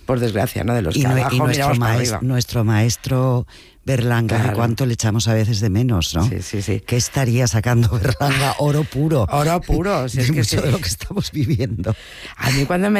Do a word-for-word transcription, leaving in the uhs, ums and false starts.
por desgracia, ¿no? De los y que no, abajo y nuestro, miramos para maestro, arriba. nuestro maestro Berlanga, Claro. que cuánto le echamos a veces de menos, ¿no? Sí, sí, sí. ¿Qué estaría sacando Berlanga? Oro puro. Oro puro, si de es que mucho sí. de lo que estamos viviendo. A mí cuando me